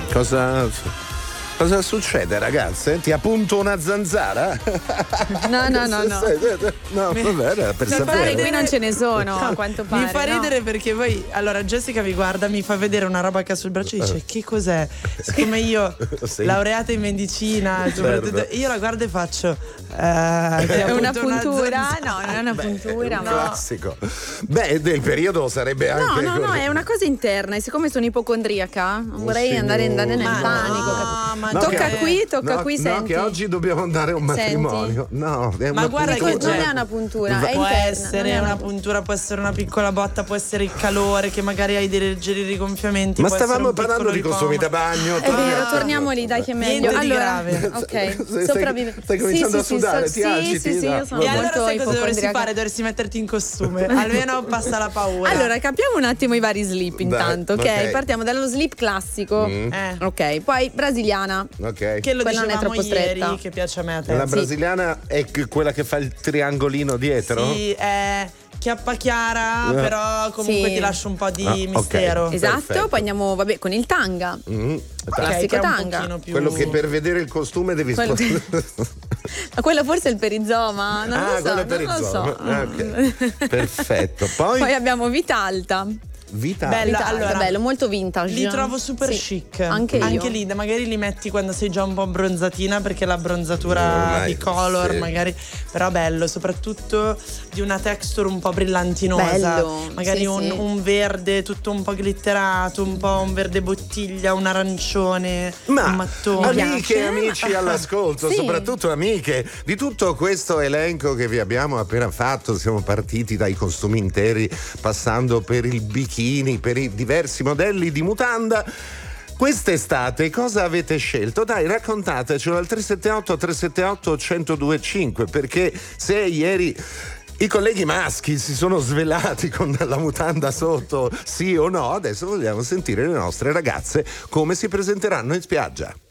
Cosa succede, ragazze? Ti appunto una zanzara? No. No, vabbè, per sapere. Qui non ce ne sono, a quanto pare. Mi fa ridere perché poi, allora Jessica mi guarda, mi fa vedere una roba che ha sul braccio e dice: che cos'è? Siccome io, Sì. laureata in medicina, soprattutto, io la guardo e faccio È una puntura? No, non è una puntura. È un classico. Beh, del periodo sarebbe anche. No, è una cosa interna. E siccome sono ipocondriaca, non vorrei andare nel panico. ma Tocca qui, No, senti. che oggi dobbiamo andare a un matrimonio. No, è Ma una guarda puntura. che Non è una puntura, è può interna. essere non è una puntura, può essere una piccola botta, può essere il calore, che magari hai dei leggeri rigonfiamenti. Ma può essere stavamo un parlando piccolo di costumi da ricoma. bagno. È vero, torniamo lì, dai che è meglio. Niente di Allora, grave. ok, sopravvive. Stai cominciando a sudare, ti sì, agiti? sì, No. io sono E allora molto sai cosa dovresti ipocondriaca. fare? Dovresti metterti in costume, almeno passa la paura. Allora, capiamo un attimo i vari slip intanto, ok? ok. Partiamo dallo slip classico. Ok, poi brasiliana. Ok. che lo quella non è dicevamo troppo ieri, stretta. che piace a me a te. La brasiliana è quella che fa il triangolino dietro? Sì, è chiappa chiara, però comunque Sì. ti lascia un po' di ok. mistero. Esatto, Perfetto. poi andiamo, con il tanga. che Classica è un tanga. pochino più... Quello che per vedere il costume devi Quello spostare. Ma quello forse è il perizoma, non lo so, quello per non il lo so. ok. Perfetto. Poi abbiamo vita alta. vita. Bella. Vita alta, allora, bello, molto vintage. Li trovo super Sì, chic. Anche io. lì, magari li metti quando sei già un po' abbronzatina, perché la bronzatura Ormai, bicolor, sì. magari. Però bello, soprattutto di una texture un po' brillantinosa. Bello, Magari sì, un, sì. un verde tutto un po' glitterato, un po' un verde bottiglia, un arancione, un Ma mattone. amiche e piace. amici all'ascolto, Sì. soprattutto amiche, di tutto questo elenco che vi abbiamo appena fatto, siamo partiti dai costumi interi, passando per il bikini, per i diversi modelli di mutanda. Quest'estate cosa avete scelto? Dai, raccontatecelo al 378 378 1025, perché se ieri i colleghi maschi si sono svelati con la mutanda sotto, sì o no, adesso vogliamo sentire le nostre ragazze come si presenteranno in spiaggia.